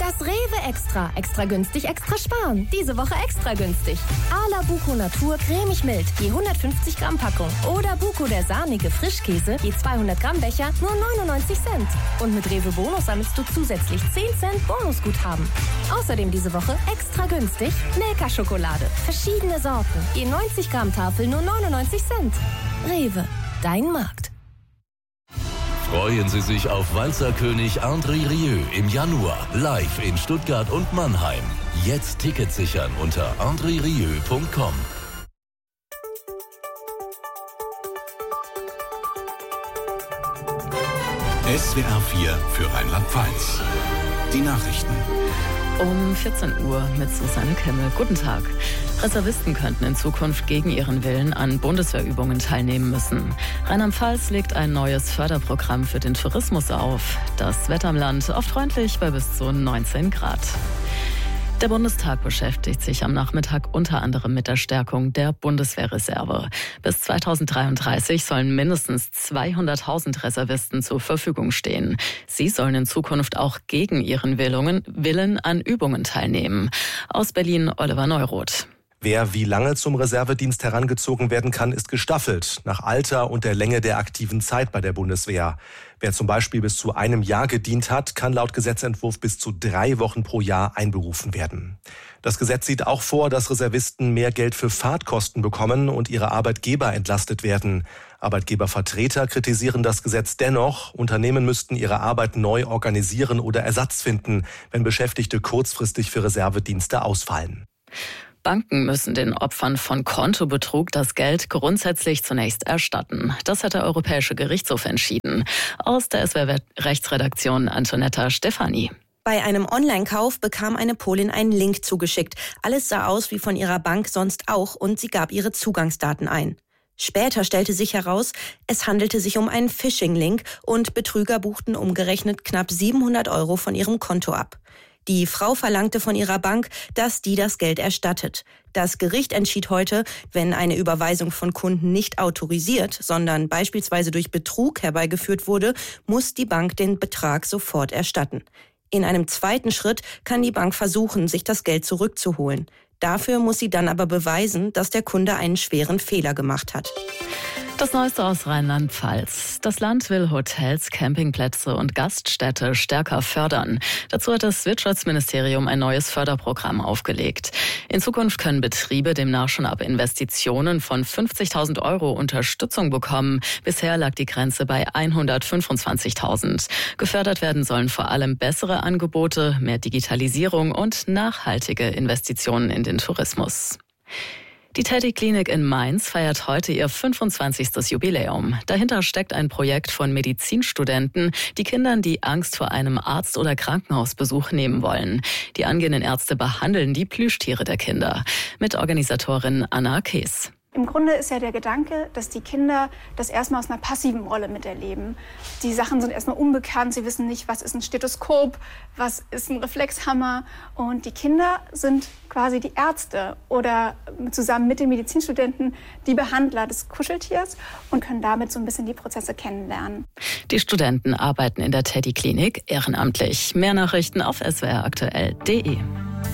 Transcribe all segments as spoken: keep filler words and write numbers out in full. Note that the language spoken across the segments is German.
Das Rewe Extra. Extra günstig, extra sparen. Diese Woche extra günstig. Ala Buko Natur cremig mild, je hundertfünfzig Gramm Packung. Oder Buko der sahnige Frischkäse, je zweihundert Gramm Becher, nur neunundneunzig Cent. Und mit Rewe Bonus sammelst du zusätzlich zehn Cent Bonusguthaben. Außerdem diese Woche extra günstig Milka-Schokolade. Verschiedene Sorten, je neunzig Gramm Tafel, nur neunundneunzig Cent. Rewe, dein Markt. Freuen Sie sich auf Walzerkönig André Rieu im Januar, live in Stuttgart und Mannheim. Jetzt Tickets sichern unter andre rieu punkt com. S W R vier für Rheinland-Pfalz. Die Nachrichten. Um vierzehn Uhr mit Susanne Kemmel. Guten Tag. Reservisten könnten in Zukunft gegen ihren Willen an Bundeswehrübungen teilnehmen müssen. Rheinland-Pfalz legt ein neues Förderprogramm für den Tourismus auf. Das Wetter im Land oft freundlich bei bis zu neunzehn Grad. Der Bundestag beschäftigt sich am Nachmittag unter anderem mit der Stärkung der Bundeswehrreserve. Bis zweitausenddreiunddreißig sollen mindestens zweihunderttausend Reservisten zur Verfügung stehen. Sie sollen in Zukunft auch gegen ihren Willen an Übungen teilnehmen. Aus Berlin Oliver Neuroth. Wer wie lange zum Reservedienst herangezogen werden kann, ist gestaffelt, nach Alter und der Länge der aktiven Zeit bei der Bundeswehr. Wer zum Beispiel bis zu einem Jahr gedient hat, kann laut Gesetzentwurf bis zu drei Wochen pro Jahr einberufen werden. Das Gesetz sieht auch vor, dass Reservisten mehr Geld für Fahrtkosten bekommen und ihre Arbeitgeber entlastet werden. Arbeitgebervertreter kritisieren das Gesetz dennoch. Unternehmen müssten ihre Arbeit neu organisieren oder Ersatz finden, wenn Beschäftigte kurzfristig für Reservedienste ausfallen. Banken müssen den Opfern von Kontobetrug das Geld grundsätzlich zunächst erstatten. Das hat der Europäische Gerichtshof entschieden. Aus der S W R-Rechtsredaktion Antonetta Stefani. Bei einem Online-Kauf bekam eine Polin einen Link zugeschickt. Alles sah aus wie von ihrer Bank sonst auch und sie gab ihre Zugangsdaten ein. Später stellte sich heraus, es handelte sich um einen Phishing-Link und Betrüger buchten umgerechnet knapp siebenhundert Euro von ihrem Konto ab. Die Frau verlangte von ihrer Bank, dass die das Geld erstattet. Das Gericht entschied heute, wenn eine Überweisung von Kunden nicht autorisiert, sondern beispielsweise durch Betrug herbeigeführt wurde, muss die Bank den Betrag sofort erstatten. In einem zweiten Schritt kann die Bank versuchen, sich das Geld zurückzuholen. Dafür muss sie dann aber beweisen, dass der Kunde einen schweren Fehler gemacht hat. Das Neueste aus Rheinland-Pfalz. Das Land will Hotels, Campingplätze und Gaststätte stärker fördern. Dazu hat das Wirtschaftsministerium ein neues Förderprogramm aufgelegt. In Zukunft können Betriebe demnach schon ab Investitionen von fünfzigtausend Euro Unterstützung bekommen. Bisher lag die Grenze bei hundertfünfundzwanzigtausend. Gefördert werden sollen vor allem bessere Angebote, mehr Digitalisierung und nachhaltige Investitionen in den Tourismus. Die Teddy-Klinik in Mainz feiert heute ihr fünfundzwanzigstes Jubiläum. Dahinter steckt ein Projekt von Medizinstudenten, die Kindern die Angst vor einem Arzt- oder Krankenhausbesuch nehmen wollen. Die angehenden Ärzte behandeln die Plüschtiere der Kinder. Mitorganisatorin Anna Kees. Im Grunde ist ja der Gedanke, dass die Kinder das erstmal aus einer passiven Rolle miterleben. Die Sachen sind erstmal unbekannt, sie wissen nicht, was ist ein Stethoskop, was ist ein Reflexhammer. Und die Kinder sind quasi die Ärzte oder zusammen mit den Medizinstudenten die Behandler des Kuscheltiers und können damit so ein bisschen die Prozesse kennenlernen. Die Studenten arbeiten in der Teddy-Klinik ehrenamtlich. Mehr Nachrichten auf s w r aktuell punkt d e.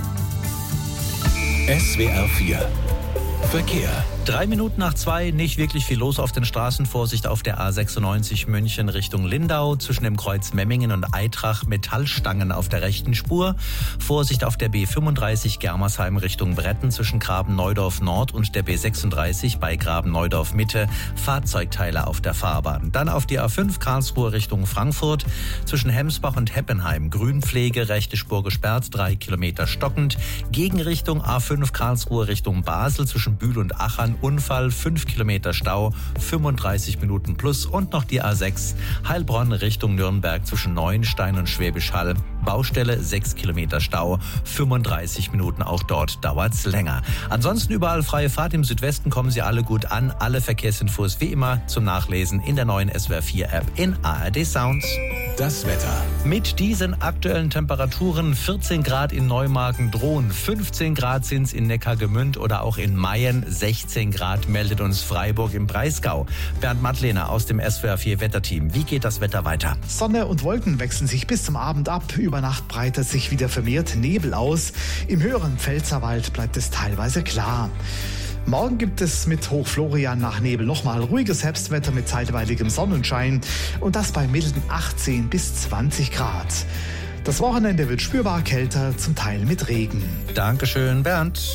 S W R vier Verkehr. Drei Minuten nach zwei, nicht wirklich viel los auf den Straßen. Vorsicht auf der A sechsundneunzig München Richtung Lindau. Zwischen dem Kreuz Memmingen und Eitrach Metallstangen auf der rechten Spur. Vorsicht auf der B fünfunddreißig Germersheim Richtung Bretten zwischen Graben-Neudorf Nord und der B sechsunddreißig bei Graben-Neudorf Mitte. Fahrzeugteile auf der Fahrbahn. Dann auf die A fünf Karlsruhe Richtung Frankfurt. Zwischen Hemsbach und Heppenheim Grünpflege, rechte Spur gesperrt, drei Kilometer stockend. Gegenrichtung A fünf Karlsruhe Richtung Basel zwischen Bühl und Achern. Unfall, fünf Kilometer Stau, fünfunddreißig Minuten plus und noch die A sechs Heilbronn Richtung Nürnberg zwischen Neuenstein und Schwäbisch Hall. Baustelle, sechs Kilometer Stau, fünfunddreißig Minuten, auch dort dauert's länger. Ansonsten überall freie Fahrt. Im Südwesten kommen Sie alle gut an. Alle Verkehrsinfos wie immer zum Nachlesen in der neuen S W R vier App in A R D Sounds. Das Wetter. Mit diesen aktuellen Temperaturen vierzehn Grad in Neumarken drohen, fünfzehn Grad sind's in Neckargemünd oder auch in Mayen, sechzehn Grad meldet uns Freiburg im Breisgau. Bernd Mattlehner aus dem S W R vier Wetterteam. Wie geht das Wetter weiter? Sonne und Wolken wechseln sich bis zum Abend ab. Über Über Nacht breitet sich wieder vermehrt Nebel aus. Im höheren Pfälzerwald bleibt es teilweise klar. Morgen gibt es mit Hochflorian nach Nebel nochmal ruhiges Herbstwetter mit zeitweiligem Sonnenschein und das bei milden achtzehn bis zwanzig Grad. Das Wochenende wird spürbar kälter, zum Teil mit Regen. Dankeschön, Bernd.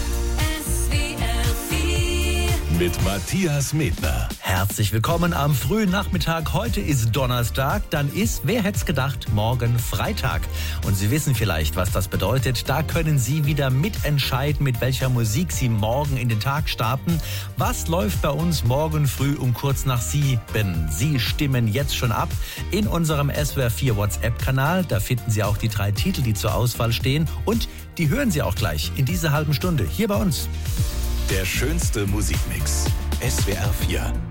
Mit Matthias Medner. Herzlich willkommen am frühen Nachmittag. Heute ist Donnerstag, dann ist, wer hätte es gedacht, morgen Freitag. Und Sie wissen vielleicht, was das bedeutet. Da können Sie wieder mitentscheiden, mit welcher Musik Sie morgen in den Tag starten. Was läuft bei uns morgen früh um kurz nach sieben? Sie stimmen jetzt schon ab in unserem S W R vier WhatsApp-Kanal. Da finden Sie auch die drei Titel, die zur Auswahl stehen. Und die hören Sie auch gleich in dieser halben Stunde hier bei uns. Der schönste Musikmix. S W R vier.